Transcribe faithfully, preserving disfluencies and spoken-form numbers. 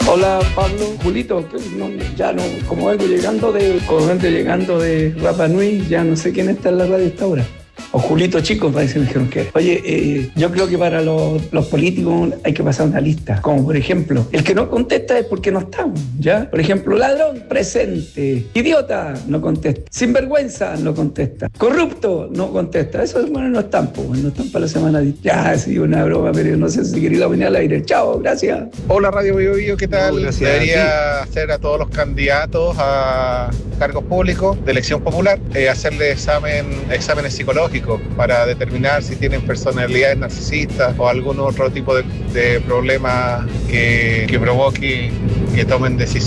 Hola Pablo, Julito, no, ya no, como vengo llegando de, como vengo llegando de Rapa Nui, ya no sé quién está en la radio a esta hora. O Julito Chico, parece que es. Oye, eh, yo creo que para los, los políticos hay que pasar una lista. Como por ejemplo, el que no contesta es porque no estamos, ¿ya? Por ejemplo, ladrón, presente. Idiota, no contesta. Sinvergüenza, no contesta. Corrupto, no contesta. Esos bueno, no están, pues, no están para la semana. Ya, sí, una broma, pero no sé si quería venir al aire. Chao, gracias. Hola Radio Bio Bio, ¿qué tal? No, gracias. Debería hacer a todos los candidatos a cargos públicos de elección popular, eh, hacerle examen, exámenes psicológicos para determinar si tienen personalidades narcisistas o algún otro tipo de, de problema que, que provoque que tomen decisiones